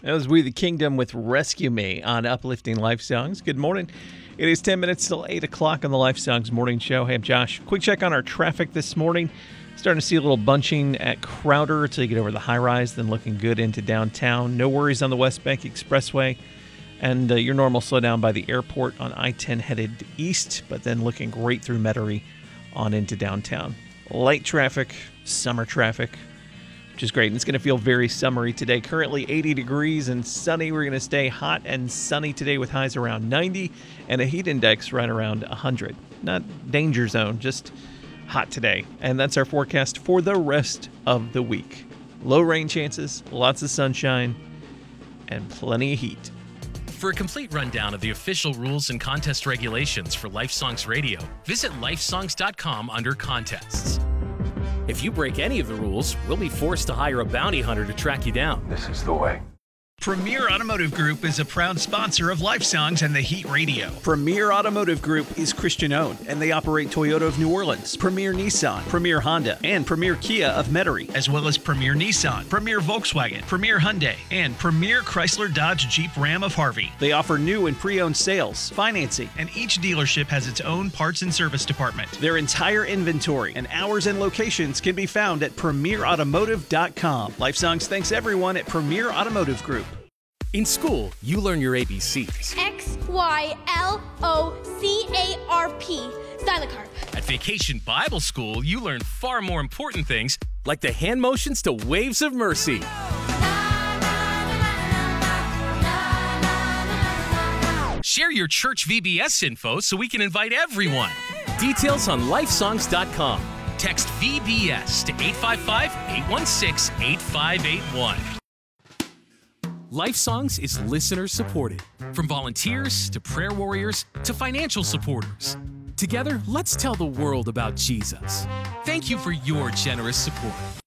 That was We the Kingdom with Rescue Me on Uplifting Life Songs. Good morning. It is 10 minutes till 8 o'clock on the Life Songs Morning Show. Hey, I'm Josh. Quick check on our traffic this morning. Starting to see a little bunching at Crowder until you get over the high-rise, then looking good into downtown. No worries on the West Bank Expressway. And your normal slowdown by the airport on I-10 headed east, but then looking great through Metairie on into downtown. Light traffic, summer traffic, which is great. And it's going to feel very summery today. Currently 80 degrees and sunny. We're going to stay hot and sunny today with highs around 90 and a heat index right around 100. Not danger zone, just hot today. And that's our forecast for the rest of the week. Low rain chances, lots of sunshine, and plenty of heat. For a complete rundown of the official rules and contest regulations for Life Songs Radio, visit lifesongs.com under contests. If you break any of the rules, we'll be forced to hire a bounty hunter to track you down. This is the way. Premier Automotive Group is a proud sponsor of Life Songs and the Heat Radio. Premier Automotive Group is Christian-owned, and they operate Toyota of New Orleans, Premier Nissan, Premier Honda, and Premier Kia of Metairie, as well as Premier Nissan, Premier Volkswagen, Premier Hyundai, and Premier Chrysler Dodge Jeep Ram of Harvey. They offer new and pre-owned sales, financing, and each dealership has its own parts and service department. Their entire inventory and hours and locations can be found at premierautomotive.com. Life Songs thanks everyone at Premier Automotive Group. In school, you learn your ABCs. XYLOCARP. Stylocarp. At Vacation Bible School, you learn far more important things, like the hand motions to Waves of Mercy. Share your church VBS info so we can invite everyone. Details on lifesongs.com. Text VBS to 855-816-8581. Life Songs is listener supported. From volunteers to prayer warriors to financial supporters. Together, let's tell the world about Jesus. Thank you for your generous support.